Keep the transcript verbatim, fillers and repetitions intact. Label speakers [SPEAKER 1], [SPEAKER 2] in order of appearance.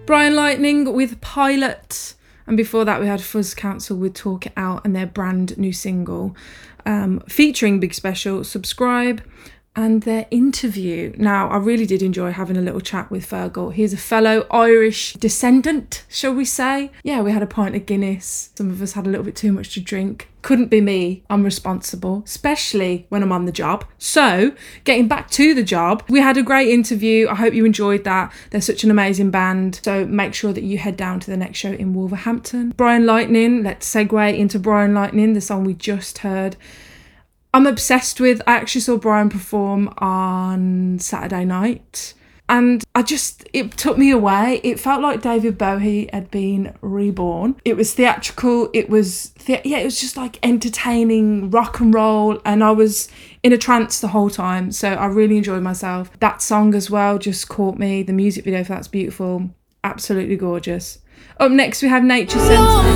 [SPEAKER 1] Brian Lightning with Pilot. And before that, we had Fuzz Council with Talk It Out and their brand new single um, featuring Big Special, Subscribe, and their interview. Now, I really did enjoy having a little chat with Fergal. He's a fellow Irish descendant, shall we say. Yeah, we had a pint of Guinness. Some of us had a little bit too much to drink. Couldn't be me. I'm responsible, especially when I'm on the job. So, getting back to the job, we had a great interview. I hope you enjoyed that. They're such an amazing band. So make sure that you head down to the next show in Wolverhampton. Brian Lightning, let's segue into Brian Lightning, the song we just heard. I'm obsessed with. I actually saw Brian perform on Saturday night and I just, it took me away. It felt like David Bowie had been reborn. It was theatrical. It was, the- yeah, it was just like entertaining rock and roll, and I was in a trance the whole time. So I really enjoyed myself. That song as well just caught me. The music video for that's beautiful. Absolutely gorgeous. Up next we have Nature Sense.